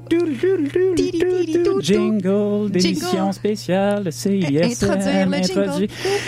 Jingle d'émission spéciale CISM. Introduire le jingle.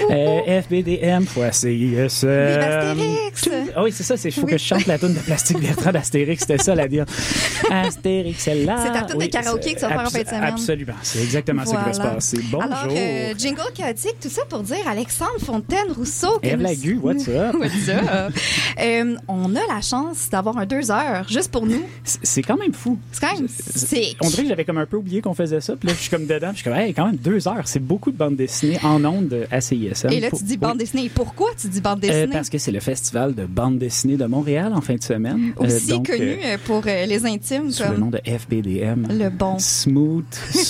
FBDM fois CISM. Vive Astérix! Ah oui, c'est ça. Il faut que je chante la toune de Plastique Bertrand d'Astérix. C'était ça, la dire. Astérix est là. C'est ta toune de karaoké que tu vas faire en fin de semaine. Absolument. C'est exactement ça qui va se passer. Bonjour. Alors, jingle chaotique, tout ça pour dire Alexandre Fontaine-Rousseau. Ève Lagu, what's up? What's up? On a la chance d'avoir un 2 heures juste pour nous. C'est quand même fou. C'est quand même sick. On dirait que j'avais comme un peu oublié qu'on faisait ça. Puis là, je suis comme dedans. Puis je suis comme, hey, quand même 2 heures. C'est beaucoup de bande dessinée en ondes à CISM. Et là, tu dis bande dessinée. Pourquoi tu dis bande dessinée? Parce que c'est le festival de bande dessinée de Montréal en fin de semaine. Aussi donc, connu pour les intimes. Sous le nom de FBDM. Le bon. Smooth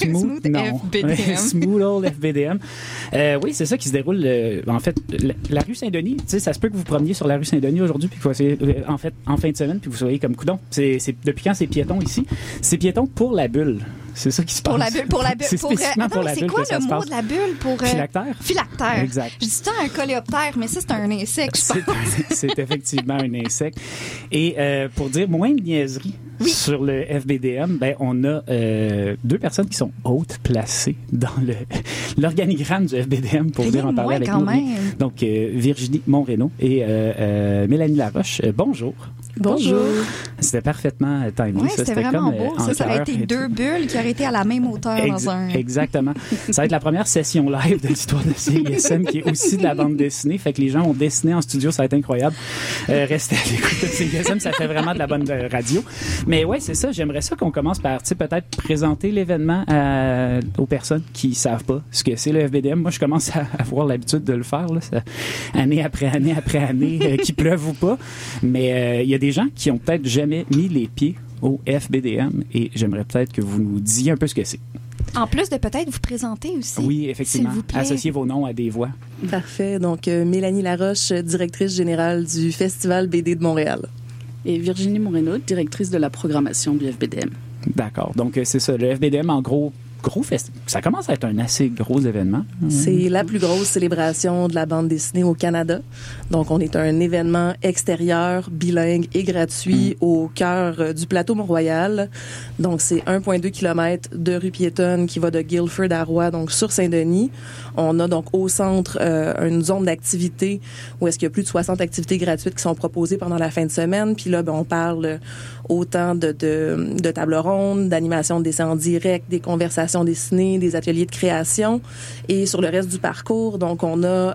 non. FBDM. Smooth old FBDM. Oui, c'est ça qui se déroule. En fait, la rue Saint-Denis, tu sais, ça se peut que vous preniez sur la rue Saint-Denis aujourd'hui, puis que vous soyez, en fin de semaine, puis vous soyez comme coudon. Depuis quand c'est piéton ici? C'est piéton pour la bulle. C'est ça qui se passe. Pour la bulle. C'est spécifiquement pour la bulle. C'est quoi le mot de la bulle pour... Phylactère. Phylactère. Exact. Je dis ça un coléoptère, mais ça, c'est un insecte, je pense. C'est effectivement un insecte. Et pour dire moins de niaiseries sur le FBDM, ben, on a 2 personnes qui sont hautes placées dans l'organigramme du FBDM pour venir en parler avec nous. Même. Donc, Virginie Monreno et Mélanie Laroche. Bonjour. Bonjour. C'était parfaitement timé. Oui, c'était vraiment comme, beau. Ça aurait été 2 bulles qui auraient été à la même hauteur dans un... Exactement. Ça va être la première session live de l'histoire de CISM qui est aussi de la bande dessinée. Fait que les gens ont dessiné en studio, ça va être incroyable. Restez à l'écoute de CISM, ça fait vraiment de la bonne radio. Mais ouais, c'est ça. J'aimerais ça qu'on commence par peut-être présenter l'événement aux personnes qui savent pas ce que c'est le FBDM. Moi, je commence à avoir l'habitude de le faire, là, ça, année après année, qu'il pleuve ou pas. Mais il y a des gens qui ont peut-être jamais mis les pieds au FBDM et j'aimerais peut-être que vous nous disiez un peu ce que c'est. En plus de peut-être vous présenter aussi. Oui, effectivement. S'il vous plaît. Associez vos noms à des voix. Parfait. Donc, Mélanie Laroche, directrice générale du Festival BD de Montréal. Et Virginie Moreno, directrice de la programmation du FBDM. D'accord. Donc, c'est ça. Le FBDM, en gros festival. Ça commence à être un assez gros événement. C'est la plus grosse célébration de la bande dessinée au Canada. Donc, on est un événement extérieur, bilingue et gratuit au cœur du plateau Mont-Royal. Donc, c'est 1,2 km de rue piétonne qui va de Guildford à Roy, donc sur Saint-Denis. On a donc au centre une zone d'activité où est-ce qu'il y a plus de 60 activités gratuites qui sont proposées pendant la fin de semaine. Puis là, on parle autant de tables rondes, d'animation de dessins en direct, des conversations dessinées, des ateliers de création. Et sur le reste du parcours, donc on a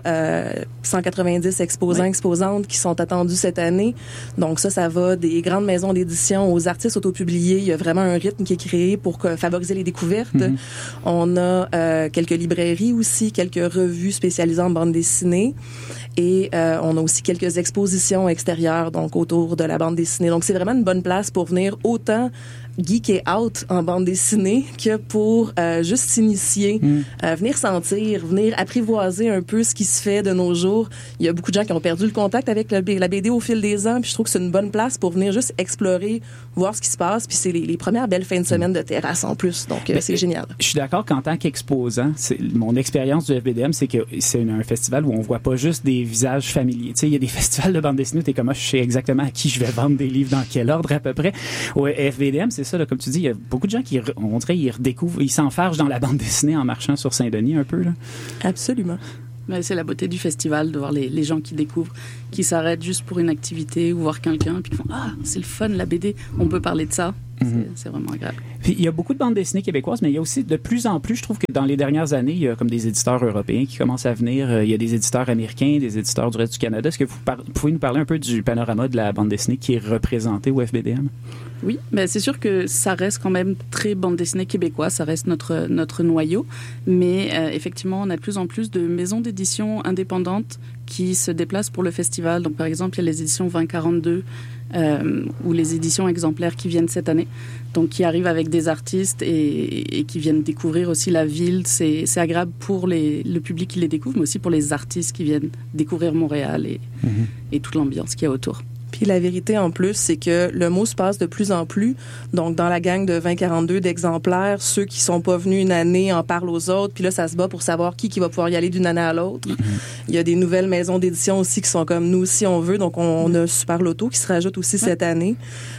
190 exposantes qui sont attendus cette année. Donc ça va des grandes maisons d'édition aux artistes autopubliés. Il y a vraiment un rythme qui est créé pour favoriser les découvertes. On a quelques librairies aussi, quelques revues spécialisées en bande dessinée. Et on a aussi quelques expositions extérieures donc autour de la bande dessinée. Donc c'est vraiment une bonne place pour venir autant geeker out en bande dessinée que pour juste s'initier, venir sentir, venir apprivoiser un peu ce qui se fait de nos jours. Il y a beaucoup de gens qui ont perdu le contact avec la BD au fil des ans, puis je trouve que c'est une bonne place pour venir juste explorer, voir ce qui se passe, puis c'est les premières belles fins de semaine de terrasse en plus, donc c'est génial. Je suis d'accord qu'en tant qu'exposant, mon expérience du FBDM, c'est que c'est un festival où on voit pas juste des visages familiers. Tu sais, il y a des festivals de bande dessinée où t'es comme, je sais exactement à qui je vais vendre des livres, dans quel ordre à peu près. Au FBDM, c'est ça, là, comme tu dis, il y a beaucoup de gens qui, on dirait, ils redécouvrent, ils s'enfargent dans la bande dessinée en marchant sur Saint-Denis un peu, là. Absolument. Mais c'est la beauté du festival de voir les gens qui découvrent, qui s'arrêtent juste pour une activité ou voir quelqu'un, puis qui font « Ah, c'est le fun, la BD, on peut parler de ça ». C'est vraiment agréable. Puis, il y a beaucoup de bandes dessinées québécoises, mais il y a aussi de plus en plus, je trouve que dans les dernières années, il y a comme des éditeurs européens qui commencent à venir. Il y a des éditeurs américains, des éditeurs du reste du Canada. Est-ce que vous pouvez nous parler un peu du panorama de la bande dessinée qui est représenté au FBDM? Oui, ben c'est sûr que ça reste quand même très bande dessinée québécoise, ça reste notre noyau, mais effectivement, on a de plus en plus de maisons d'édition indépendantes qui se déplacent pour le festival. Donc, par exemple, il y a les éditions 2042 ou les éditions exemplaires qui viennent cette année, donc qui arrivent avec des artistes et qui viennent découvrir aussi la ville. C'est agréable pour le public qui les découvre, mais aussi pour les artistes qui viennent découvrir Montréal et toute l'ambiance qu'il y a autour. Puis la vérité en plus, c'est que le mot se passe de plus en plus. Donc dans la gang de 20-42 d'exemplaires, ceux qui sont pas venus une année en parlent aux autres. Puis là, ça se bat pour savoir qui va pouvoir y aller d'une année à l'autre. Il y a des nouvelles maisons d'édition aussi qui sont comme nous aussi on veut. Donc on a Super Loto qui se rajoute aussi cette année.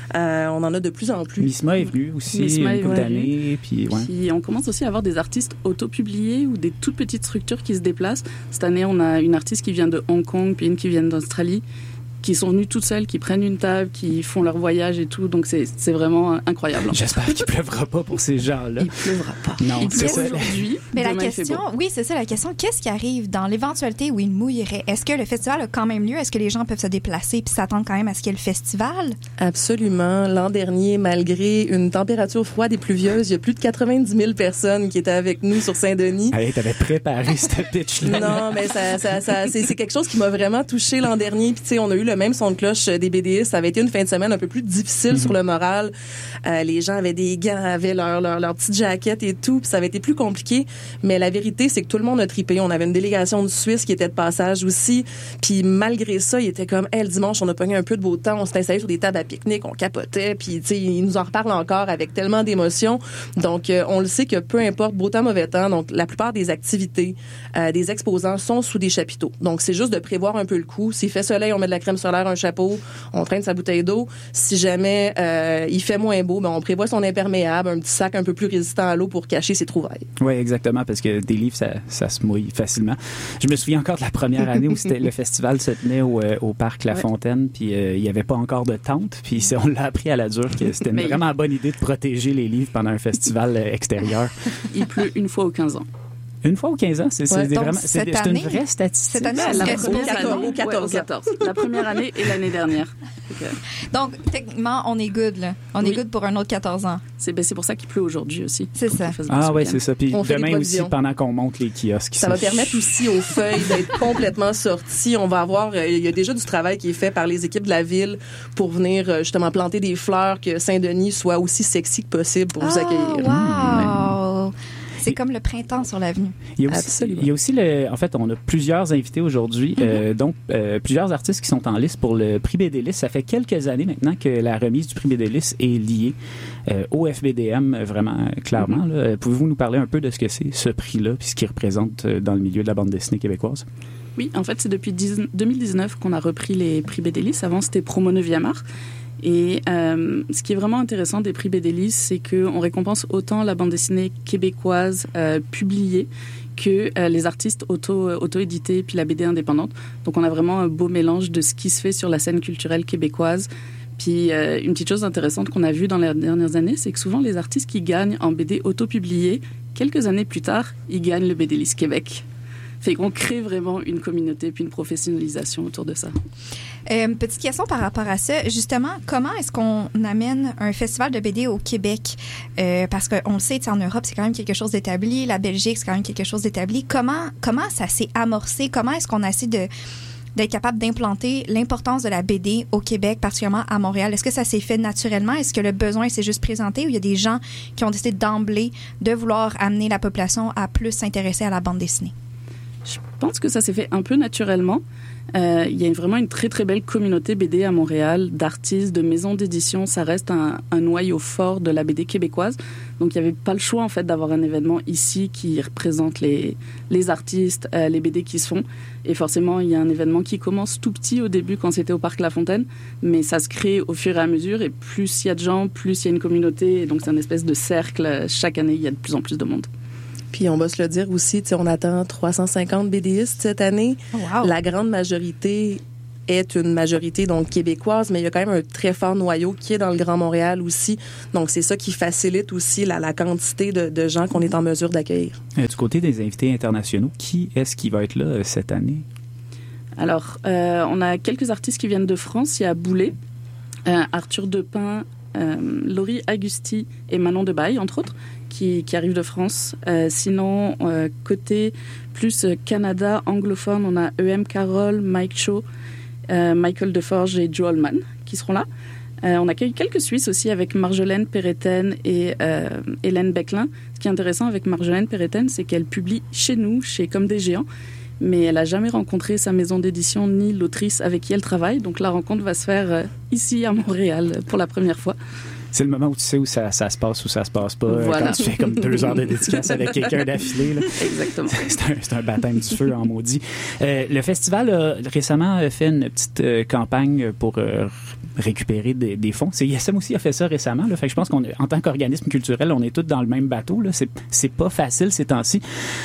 On en a de plus en plus. Misma est venue aussi une couple d'années. Puis on commence aussi à avoir des artistes auto-publiés ou des toutes petites structures qui se déplacent. Cette année, on a une artiste qui vient de Hong Kong, puis une qui vient d'Australie, qui sont venues toutes seules, qui prennent une table, qui font leur voyage et tout. Donc, c'est vraiment incroyable. J'espère qu'il pleuvra pas pour ces gens-là. Il pleuvra pas. Non, il pleut aujourd'hui. Mais la question, c'est ça la question. Qu'est-ce qui arrive dans l'éventualité où il mouillerait? Est-ce que le festival a quand même lieu? Est-ce que les gens peuvent se déplacer puis s'attendre quand même à ce qu'il y ait le festival? Absolument. L'an dernier, malgré une température froide et pluvieuse, il y a plus de 90 000 personnes qui étaient avec nous sur Saint-Denis. Allez, t'avais préparé cette pitch-là. Non, mais c'est quelque chose qui m'a vraiment touchée l'an dernier. Puis tu sais, on a eu le même son de cloche des BDistes. Ça avait été une fin de semaine un peu plus difficile sur le moral. Les gens avaient des gants, avaient leur petite jaquette et tout. Puis ça avait été plus compliqué. Mais la vérité, c'est que tout le monde a tripé. On avait une délégation de Suisse qui était de passage aussi. Puis malgré ça, il était comme, le dimanche, on a pogné un peu de beau temps. On s'est installé sur des tables à pique-nique. On capotait. Puis tu sais, ils nous en reparlent encore avec tellement d'émotion. Donc, on le sait que peu importe, beau temps, mauvais temps. Donc, la plupart des activités des exposants sont sous des chapiteaux. Donc, c'est juste de prévoir un peu le coup. S'il fait soleil, on met de la crème solaire, un chapeau, on traîne sa bouteille d'eau. Si jamais il fait moins beau, on prévoit son imperméable, un petit sac un peu plus résistant à l'eau pour cacher ses trouvailles. Oui, exactement, parce que des livres, ça se mouille facilement. Je me souviens encore de la première année où le festival se tenait au parc La Fontaine, puis il n'y avait pas encore de tente, puis on l'a appris à la dure que c'était une vraiment bonne idée de protéger les livres pendant un festival extérieur. Il pleut une fois aux 15 ans. Une fois aux 15 ans, c'est une vraie statistique. Cette année, au 14. La première année et l'année dernière. Donc, techniquement, on est good, là. On est good pour un autre 14 ans. C'est pour ça qu'il pleut aujourd'hui aussi. C'est ça. Ah oui, c'est ça. Puis demain aussi, pendant qu'on monte les kiosques. Ça va permettre aussi aux feuilles d'être complètement sorties. On va avoir, il y a déjà du travail qui est fait par les équipes de la ville pour venir justement planter des fleurs, que Saint-Denis soit aussi sexy que possible pour vous accueillir. Wow! C'est comme le printemps sur l'avenue. Il y a aussi en fait, on a plusieurs invités aujourd'hui, donc plusieurs artistes qui sont en liste pour le prix BDLIS. Ça fait quelques années maintenant que la remise du prix BDLIS est liée au FBDM, vraiment clairement. Là. Pouvez-vous nous parler un peu de ce que c'est, ce prix-là, puis ce qu'il représente dans le milieu de la bande dessinée québécoise? Oui, en fait, c'est depuis 2019 qu'on a repris les prix BDLIS. Avant, c'était Promo 9e art. Et ce qui est vraiment intéressant des prix BDLIS, c'est qu'on récompense autant la bande dessinée québécoise publiée que les artistes auto-édités puis la BD indépendante. Donc on a vraiment un beau mélange de ce qui se fait sur la scène culturelle québécoise. Puis une petite chose intéressante qu'on a vue dans les dernières années, c'est que souvent les artistes qui gagnent en BD auto-publiée, quelques années plus tard, ils gagnent le BDLIS Québec. Fait qu'on crée vraiment une communauté puis une professionnalisation autour de ça. Petite question par rapport à ça. Justement, comment est-ce qu'on amène un festival de BD au Québec? Parce qu'on le sait, en Europe, c'est quand même quelque chose d'établi. La Belgique, c'est quand même quelque chose d'établi. Comment ça s'est amorcé? Comment est-ce qu'on a essayé d'être capable d'implanter l'importance de la BD au Québec, particulièrement à Montréal? Est-ce que ça s'est fait naturellement? Est-ce que le besoin s'est juste présenté ou il y a des gens qui ont décidé d'emblée de vouloir amener la population à plus s'intéresser à la bande dessinée? Je pense que ça s'est fait un peu naturellement. Il y a vraiment une très très belle communauté BD à Montréal, d'artistes, de maisons d'édition. Ça reste un noyau fort de la BD québécoise. Donc il n'y avait pas le choix en fait d'avoir un événement ici qui représente les artistes, les BD qui se font. Et forcément, il y a un événement qui commence tout petit au début quand c'était au Parc La Fontaine, mais ça se crée au fur et à mesure. Et plus il y a de gens, plus il y a une communauté. Et donc c'est une espèce de cercle. Chaque année, il y a de plus en plus de monde. Puis on va se le dire aussi, on attend 350 BDistes cette année. Oh, wow. La grande majorité est une majorité donc québécoise, mais il y a quand même un très fort noyau qui est dans le Grand Montréal aussi. Donc c'est ça qui facilite aussi la quantité de gens qu'on est en mesure d'accueillir. Du côté des invités internationaux, qui est-ce qui va être là cette année? Alors, on a quelques artistes qui viennent de France. Il y a Boulet, Arthur Depin, Laurie Agusti et Manon Debaille, entre autres, qui arrivent de France. Sinon, côté plus Canada anglophone, on a E.M. Carroll, Mike Cho, Michael Deforge et Joe Allman qui seront là. On accueille quelques Suisses aussi avec Marjolaine Perretten et Hélène Becklin. Ce qui est intéressant avec Marjolaine Perretten, c'est qu'elle publie chez nous, chez Comme des Géants. mais elle n'a jamais rencontré sa maison d'édition ni l'autrice avec qui elle travaille. Donc la rencontre va se faire ici à Montréal pour la première fois. C'est le moment où tu sais où ça se passe ou ça se passe pas. Voilà. Quand tu fais comme 2 heures de dédicace avec quelqu'un d'affilée. Là. Exactement. C'est un baptême du feu en maudit. Le festival a récemment fait une petite campagne pour récupérer des fonds. ISM aussi a fait ça récemment. Là. Fait que je pense qu'en tant qu'organisme culturel, on est tous dans le même bateau. Là. C'est pas facile ces temps-ci.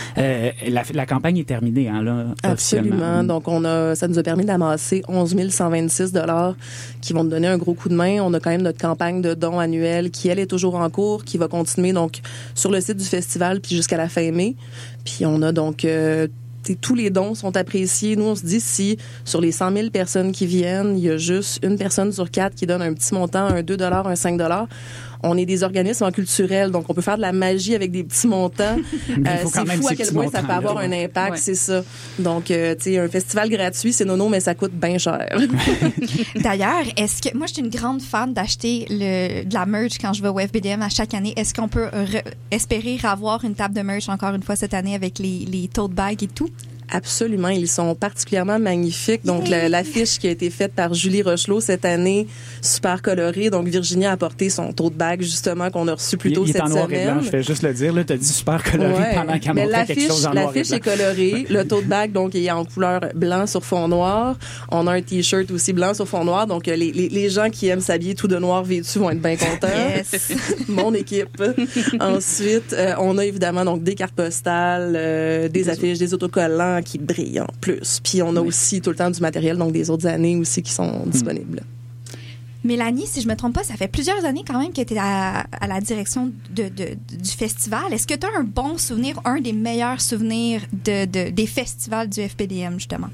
La campagne est terminée, hein, là, Absolument. Donc, ça nous a permis d'amasser 11 126 $ qui vont nous donner un gros coup de main. On a quand même notre campagne de dons annuelle qui, elle, est toujours en cours, qui va continuer donc sur le site du festival puis jusqu'à la fin mai. Puis on a donc tous les dons sont appréciés. Nous, on se dit si sur les 100 000 personnes qui viennent, il y a juste une personne sur 4 qui donne un petit montant, un 2 $, un 5 $. On est des organismes culturels, donc on peut faire de la magie avec des petits montants. C'est fou à quel point ça peut avoir un impact, ouais. C'est ça. Donc, tu sais, un festival gratuit, c'est nono, mais ça coûte bien cher. D'ailleurs, moi, je suis une grande fan d'acheter de la merch quand je vais au FBDM à chaque année. Est-ce qu'on peut espérer avoir une table de merch encore une fois cette année avec les tote bags et tout? Absolument, ils sont particulièrement magnifiques. Donc, l'affiche qui a été faite par Julie Rochelot cette année, super colorée. Donc, Virginie a apporté son tote bag, justement, qu'on a reçu plus tôt cette semaine. Il est en noir et blanc, je vais juste le dire. Là, t'as dit super coloré pendant qu'elle montrait quelque chose en noir et blanc. L'affiche est colorée. Le tote bag, donc, il est en couleur blanc sur fond noir. On a un T-shirt aussi blanc sur fond noir. Donc, les gens qui aiment s'habiller tout de noir vêtu vont être bien contents. Yes. Mon équipe. Ensuite, on a évidemment donc des cartes postales, des affiches, des autocollants qui brillent en plus. Puis on a aussi tout le temps du matériel, donc des autres années aussi qui sont disponibles. Mélanie, si je me trompe pas, ça fait plusieurs années quand même que tu es à la direction du festival. Est-ce que tu as un bon souvenir, un des meilleurs souvenirs des festivals du FPDM, justement?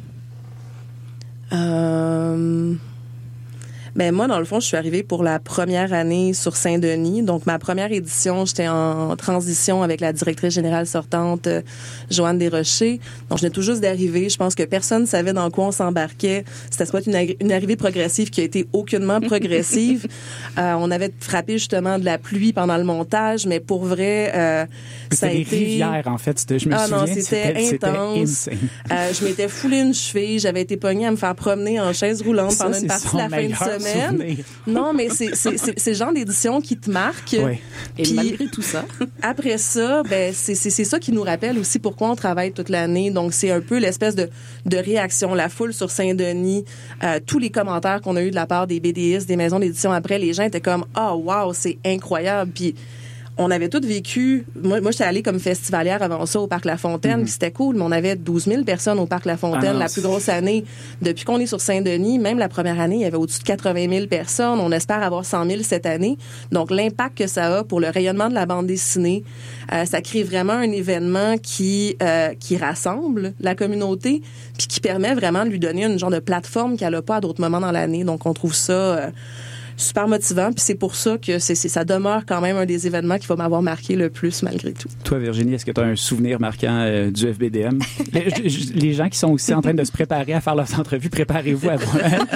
Ben moi, dans le fond, je suis arrivée pour la première année sur Saint-Denis. Donc, ma première édition, j'étais en transition avec la directrice générale sortante, Joanne Desrochers. Donc, je venais tout juste d'arriver. Je pense que personne ne savait dans quoi on s'embarquait. C'était soit une arrivée progressive qui a été aucunement progressive. On avait frappé justement de la pluie pendant le montage, mais pour vrai, ça a été... rivières, en fait. Je me souviens, non, c'était intense. Je m'étais foulé une cheville. J'avais été pognée à me faire promener en chaise roulante pendant une partie de la fin de semaine. Non, mais c'est le genre d'édition qui te marque. Oui. Et puis, malgré tout ça. Après ça, ben c'est ça qui nous rappelle aussi pourquoi on travaille toute l'année. Donc, c'est un peu l'espèce de réaction. La foule sur Saint-Denis, tous les commentaires qu'on a eu de la part des BDistes, des maisons d'édition après, les gens étaient comme « Ah, wow, c'est incroyable! » Puis on avait tous vécu... Moi, j'étais allée comme festivalière avant ça au Parc La Fontaine, puis c'était cool, mais on avait 12 000 personnes au Parc La Fontaine, la plus grosse année. Depuis qu'on est sur Saint-Denis, même la première année, il y avait au-dessus de 80 000 personnes. On espère avoir 100 000 cette année. Donc, l'impact que ça a pour le rayonnement de la bande dessinée, ça crée vraiment un événement qui rassemble la communauté, puis qui permet vraiment de lui donner une genre de plateforme qu'elle n'a pas à d'autres moments dans l'année. Donc, on trouve ça... super motivant, puis c'est pour ça que ça demeure quand même un des événements qui va m'avoir marqué le plus malgré tout. Toi, Virginie, est-ce que tu as un souvenir marquant du FBDM? Les gens qui sont aussi en train de se préparer à faire leurs entrevues, préparez-vous à voir.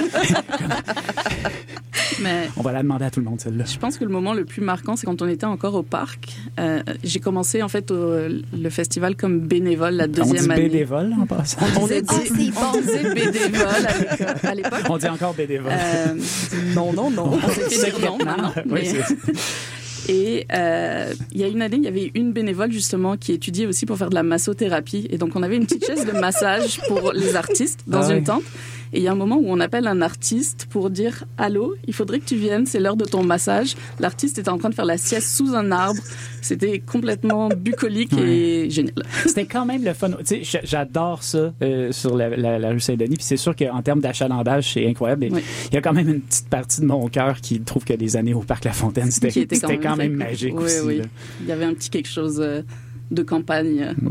Mais on va la demander à tout le monde, celle-là. Je pense que le moment le plus marquant, c'est quand on était encore au parc. J'ai commencé, en fait, le festival comme bénévole la deuxième année. On dit bénévole, en passant? On disait bénévole à l'époque. On dit encore bénévole. Non. On s'était dit non, maintenant. Oui, Et il y a une année, il y avait une bénévole justement qui étudiait aussi pour faire de la massothérapie. Et donc, on avait une petite chaise de massage pour les artistes dans une tente. Et il y a un moment où on appelle un artiste pour dire « Allô, il faudrait que tu viennes, c'est l'heure de ton massage. » L'artiste était en train de faire la sieste sous un arbre. C'était complètement bucolique et génial. C'était quand même le fun. Tu sais, j'adore ça sur la rue Saint-Denis. Puis c'est sûr qu'en termes d'achalandage, c'est incroyable. Il y a quand même une petite partie de mon cœur qui trouve que les années au Parc La Fontaine, c'était quand même magique aussi. Oui. Il y avait un petit quelque chose de campagne